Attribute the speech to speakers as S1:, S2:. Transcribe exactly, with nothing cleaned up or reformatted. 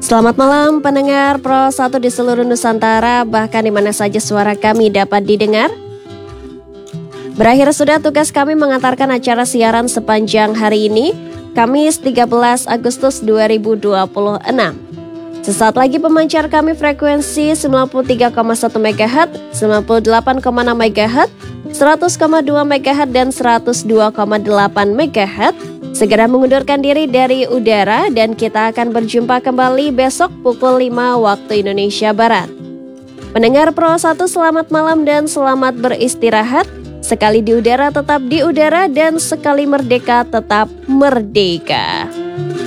S1: Selamat malam pendengar Pro satu di seluruh Nusantara, bahkan di mana saja suara kami dapat didengar. Berakhir sudah tugas kami mengantarkan acara siaran sepanjang hari ini, Kamis tiga belas Agustus dua ribu dua puluh enam. Sesaat lagi pemancar kami frekuensi sembilan puluh tiga koma satu megahertz, sembilan puluh delapan koma enam megahertz, seratus koma dua megahertz, dan seratus dua koma delapan megahertz segera mengundurkan diri dari udara, dan kita akan berjumpa kembali besok pukul lima waktu Indonesia Barat. Pendengar Pro satu, selamat malam dan selamat beristirahat. Sekali di udara tetap di udara, dan sekali merdeka tetap merdeka.